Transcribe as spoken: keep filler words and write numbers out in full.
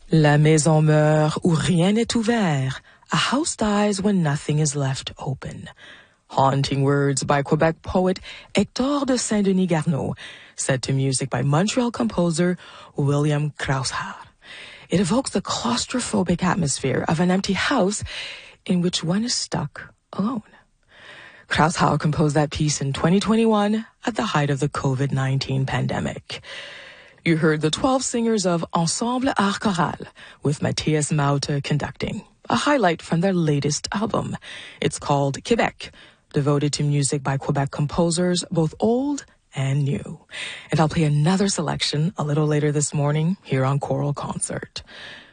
La maison meurt où rien n'est ouvert. A house dies when nothing is left open. Haunting words by Quebec poet Hector de Saint-Denis Garneau, set to music by Montreal composer William Kraushar. It evokes the claustrophobic atmosphere of an empty house in which one is stuck alone. Kraushar composed that piece in twenty twenty-one at the height of the COVID nineteen pandemic. You heard the twelve singers of Ensemble Art Choral with Matthias Maute conducting, a highlight from their latest album. It's called Quebec, devoted to music by Quebec composers, both old and new. And I'll play another selection a little later this morning here on Choral Concert.